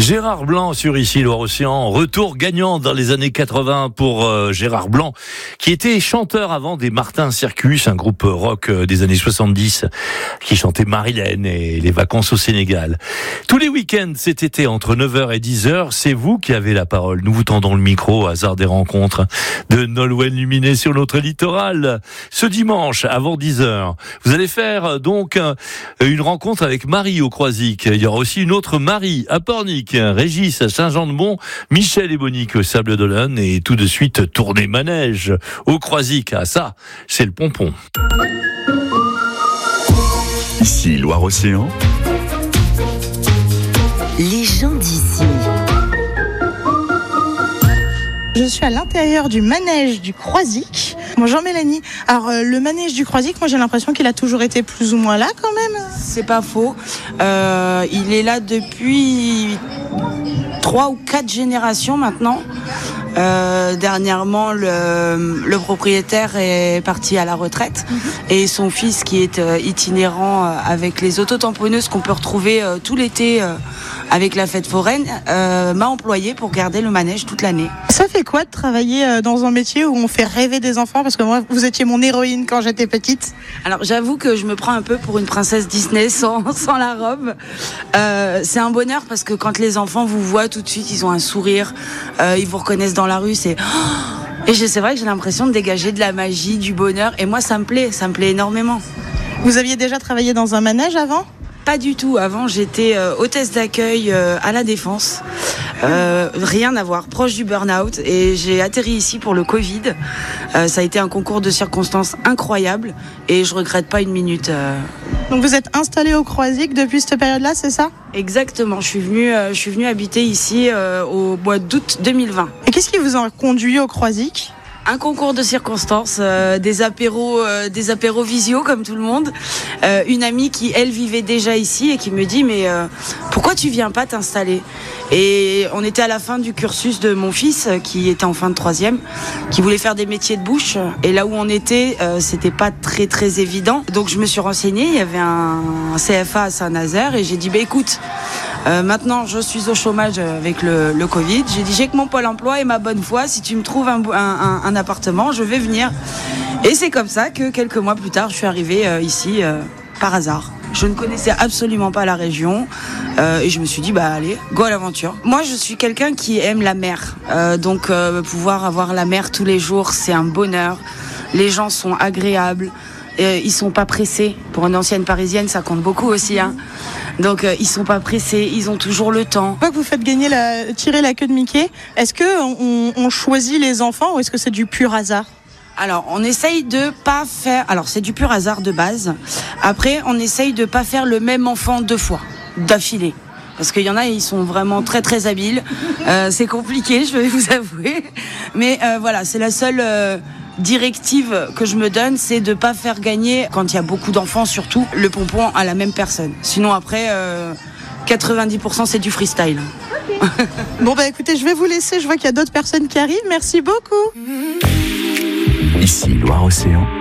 Gérard Blanc sur Ici Loire-Océan, retour gagnant dans les années 80 pour Gérard Blanc, qui était chanteur avant des Martin Circus, un groupe rock des années 70, qui chantait Marilyn et les vacances au Sénégal. Tous les week-ends cet été, entre 9h et 10h, c'est vous qui avez la parole. Nous vous tendons le micro au hasard des rencontres de Nolwenn Luminet sur notre littoral. Ce dimanche, avant 10h, vous allez faire donc une rencontre avec Marie au Croisic. Il y aura aussi une autre Marie à Pornic, Régis à Saint-Jean-de-Mont, Michel et Monique au Sable d'Olonne et tout de suite tournée manège au Croisic. Ah ça, c'est le pompon. Ici Loire-Océan. Les gens d'ici. Je suis à l'intérieur du manège du Croisic. Bonjour Mélanie. Alors le manège du Croisic, moi j'ai l'impression qu'il a toujours été plus ou moins là quand même. C'est pas faux. Il est là depuis 3 ou 4 générations maintenant. Dernièrement, le propriétaire est parti à la retraite et son fils, qui est itinérant avec les autotamponneuses qu'on peut retrouver tout l'été avec la fête foraine, m'a employé pour garder le manège toute l'année. Ça fait quoi de travailler dans un métier où on fait rêver des enfants? Parce que moi, vous étiez mon héroïne quand j'étais petite. Alors j'avoue que je me prends un peu pour une princesse Disney sans la robe. C'est un bonheur parce que quand les enfants vous voient tout de suite, ils ont un sourire, ils vous reconnaissent dans la rue, c'est... Et c'est vrai que j'ai l'impression de dégager de la magie, du bonheur, et moi ça me plaît énormément. Vous aviez déjà travaillé dans un manège avant? Pas du tout. Avant, j'étais hôtesse d'accueil à la Défense. Rien à voir, proche du burn-out. Et j'ai atterri ici pour le Covid. Ça a été un concours de circonstances incroyable. Et je regrette pas une minute. Donc vous êtes installée au Croisic depuis cette période-là, c'est ça? Exactement. Je suis venue habiter ici au mois d'août 2020. Et qu'est-ce qui vous a conduit au Croisic? Un concours de circonstances, des apéros visio comme tout le monde. Une amie qui, elle, vivait déjà ici et qui me dit mais pourquoi tu viens pas t'installer? Et on était à la fin du cursus de mon fils qui était en fin de 3e, qui voulait faire des métiers de bouche. Et là où on était, c'était pas très très évident. Donc je me suis renseignée, il y avait un CFA à Saint-Nazaire et j'ai dit écoute, maintenant je suis au chômage avec le Covid. J'ai dit j'ai que mon Pôle emploi et ma bonne foi, si tu me trouves un appartement, je vais venir. Et c'est comme ça que quelques mois plus tard, je suis arrivée ici par hasard. Je ne connaissais absolument pas la région et je me suis dit allez, go à l'aventure. Moi je suis quelqu'un qui aime la mer, donc pouvoir avoir la mer tous les jours, c'est un bonheur. Les gens sont agréables, ils sont pas pressés. Pour une ancienne parisienne, ça compte beaucoup aussi, hein. Donc ils sont pas pressés, ils ont toujours le temps. Une fois que vous faites tirer la queue de Mickey, est-ce que on choisit les enfants ou est-ce que c'est du pur hasard? Alors, on essaye de pas faire... Alors, c'est du pur hasard de base. Après, on essaye de pas faire le même enfant 2 fois, d'affilée. Parce qu'il y en a, ils sont vraiment très très habiles. C'est compliqué, je vais vous avouer. Mais voilà, c'est la seule... directive que je me donne, c'est de pas faire gagner, quand il y a beaucoup d'enfants surtout, le pompon à la même personne. Sinon après, 90% c'est du freestyle. Okay. Bon écoutez, je vais vous laisser, je vois qu'il y a d'autres personnes qui arrivent. Merci beaucoup. Ici Loire-Océan.